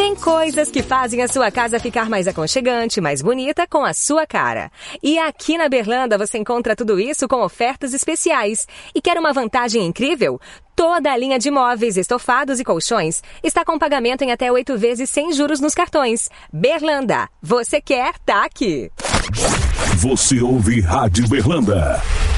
Tem coisas que fazem a sua casa ficar mais aconchegante, mais bonita, com a sua cara. E aqui na Berlanda você encontra tudo isso com ofertas especiais. E quer uma vantagem incrível? Toda a linha de móveis, estofados e colchões está com pagamento em até 8 vezes sem juros nos cartões. Berlanda, você quer, tá aqui. Você ouve Rádio Berlanda.